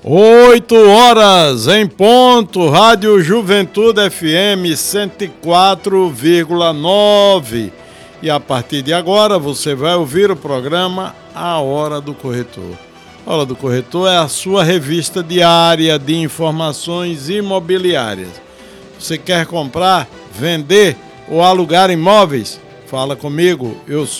8 horas em ponto, Rádio Juventude FM 104,9. E a partir de agora você vai ouvir o programa A Hora do Corretor. A Hora do Corretor é a sua revista diária de informações imobiliárias. Você quer comprar, vender ou alugar imóveis? Fala comigo, eu